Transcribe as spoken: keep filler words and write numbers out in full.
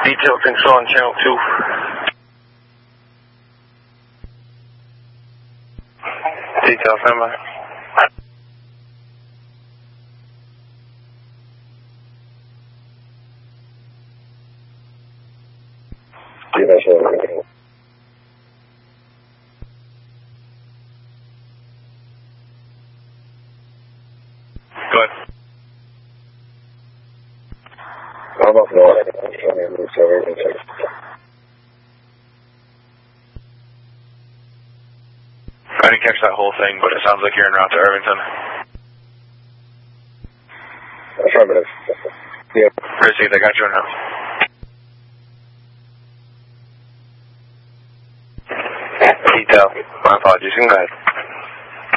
Detail control on channel two. Detail, stand by. Go ahead. I'm up north. I'm trying to move to Irvington. I didn't catch that whole thing, but it sounds like you're en route to Irvington. Affirmative. Yep. Received, I got you en route. Detail. My apologies. You can go ahead.